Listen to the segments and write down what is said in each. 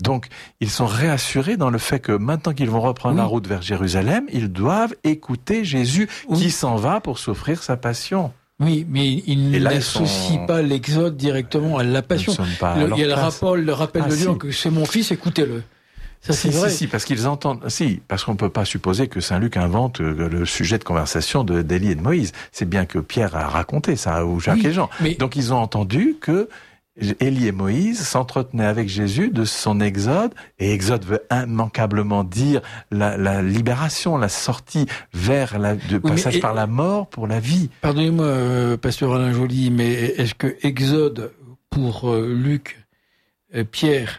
Donc, ils sont réassurés dans le fait que maintenant qu'ils vont reprendre la route vers Jérusalem, ils doivent écouter Jésus qui s'en va pour s'offrir sa passion. Oui, mais ils n'associent pas l'Exode directement à la passion. Il y a le rappel de Jean que c'est mon fils, écoutez-le. Ça, c'est vrai. Si, parce qu'ils entendent. Si, parce qu'on peut pas supposer que Saint Luc invente le sujet de conversation d'Élie et de Moïse. C'est bien que Pierre a raconté ça, ou Jacques et Jean. Donc ils ont entendu que Élie et Moïse s'entretenaient avec Jésus de son exode, et exode veut immanquablement dire la libération, la sortie vers passage par la mort pour la vie. Pardonnez-moi, pasteur Alain Joly, mais est-ce que exode pour Luc, Pierre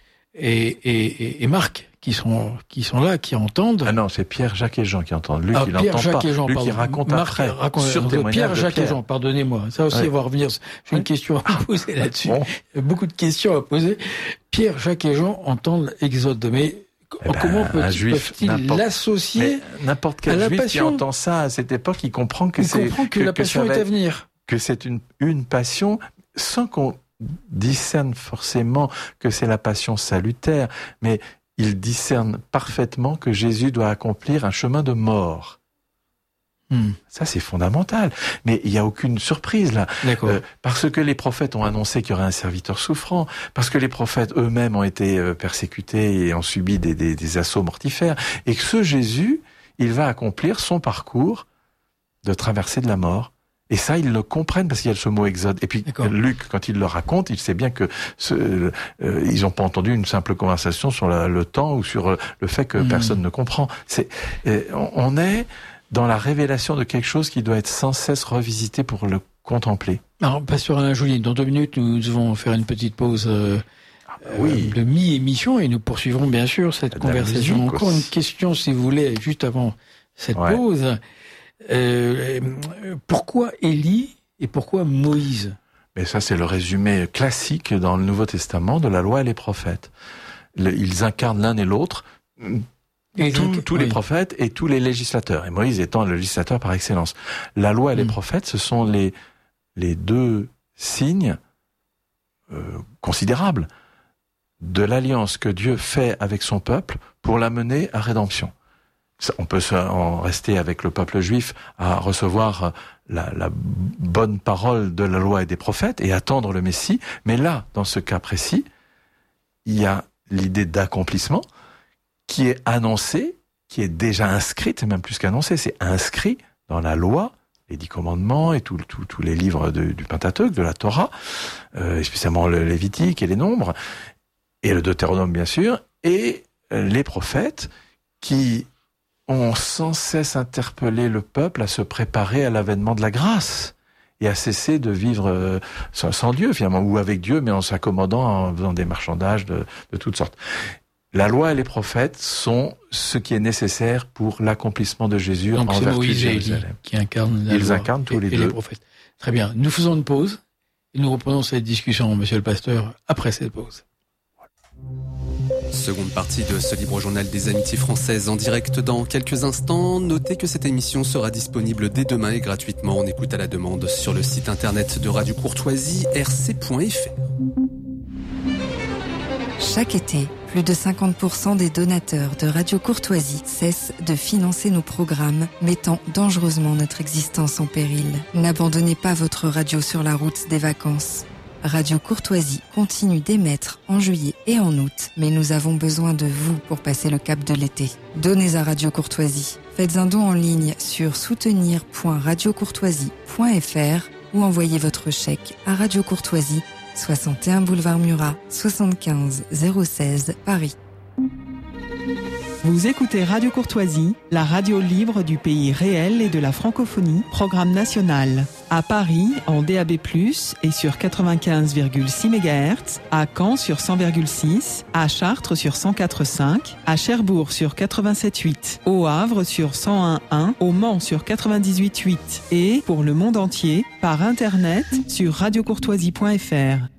et Marc qui sont là, qui entendent. Ah non, c'est Pierre, Jacques et Jean qui entendent. Luc, il Pierre, n'entend Jacques pas. Et Jean, Luc, pardon. il raconte Marc après. Sur témoignage Pierre, Jacques et Jean, pardonnez-moi. Ça aussi, on va revenir. J'ai une question à poser là-dessus. Bon. Il y a beaucoup de questions à poser. Pierre, Jacques et Jean entendent Exode, mais comment peuvent-ils l'associer n'importe quel juif qui entend ça à cette époque, il comprend que la passion est à venir. Que c'est une passion sans qu'on discerne forcément que c'est la passion salutaire, mais il discerne parfaitement que Jésus doit accomplir un chemin de mort. Ça, c'est fondamental. Mais il n'y a aucune surprise là. Parce que les prophètes ont annoncé qu'il y aurait un serviteur souffrant, parce que les prophètes eux-mêmes ont été persécutés et ont subi des assauts mortifères, et que ce Jésus, il va accomplir son parcours de traversée de la mort. Et ça, ils le comprennent parce qu'il y a ce mot exode. Et puis Luc, quand il le raconte, il sait bien que ils n'ont pas entendu une simple conversation sur le temps ou sur le fait que personne ne comprend. On est dans la révélation de quelque chose qui doit être sans cesse revisité pour le contempler. Alors, pasteur Alain Joly, dans 2 minutes, nous devons faire une petite pause de mi-émission et nous poursuivrons bien sûr cette conversation. Musique, encore une question, si vous voulez, juste avant cette pause. Pourquoi Élie et pourquoi Moïse? Mais ça, c'est le résumé classique dans le Nouveau Testament de la loi et les prophètes. Ils incarnent l'un et l'autre, tous les prophètes et tous les législateurs. Et Moïse étant le législateur par excellence. La loi et les prophètes, ce sont les 2 signes considérables de l'alliance que Dieu fait avec son peuple pour l'amener à rédemption. On peut en rester avec le peuple juif à recevoir la bonne parole de la loi et des prophètes et attendre le Messie. Mais là, dans ce cas précis, il y a l'idée d'accomplissement qui est annoncée, qui est déjà inscrite, même plus qu'annoncée, c'est inscrit dans la loi, les 10 commandements et tous les livres du Pentateuque, de la Torah, spécialement le Lévitique et les Nombres, et le Deutéronome bien sûr, et les prophètes qui ont sans cesse interpellé le peuple à se préparer à l'avènement de la grâce et à cesser de vivre sans Dieu finalement, ou avec Dieu, mais en s'accommodant, en faisant des marchandages de toutes sortes. La loi et les prophètes sont ce qui est nécessaire pour l'accomplissement de Jésus en vertu de Jérusalem. Qui incarnent la loi. Ils incarnent tous les deux. Les prophètes. Très bien. Nous faisons une pause et nous reprenons cette discussion, monsieur le pasteur, après cette pause. Seconde partie de ce libre journal des amitiés françaises en direct dans quelques instants. Notez que cette émission sera disponible dès demain et gratuitement en écoute à la demande sur le site internet de Radio Courtoisie, rc.fr. Chaque été, plus de 50% des donateurs de Radio Courtoisie cessent de financer nos programmes, mettant dangereusement notre existence en péril. N'abandonnez pas votre radio sur la route des vacances. Radio Courtoisie continue d'émettre en juillet et en août, mais nous avons besoin de vous pour passer le cap de l'été. Donnez à Radio Courtoisie. Faites un don en ligne sur soutenir.radiocourtoisie.fr ou envoyez votre chèque à Radio Courtoisie, 61 boulevard Murat, 75 016 Paris. Vous écoutez Radio Courtoisie, la radio libre du pays réel et de la francophonie, programme national. À Paris, en DAB+, et sur 95,6 MHz, à Caen sur 100,6, à Chartres sur 104,5, à Cherbourg sur 87,8, au Havre sur 101,1, au Mans sur 98,8 et, pour le monde entier, par Internet sur radiocourtoisie.fr.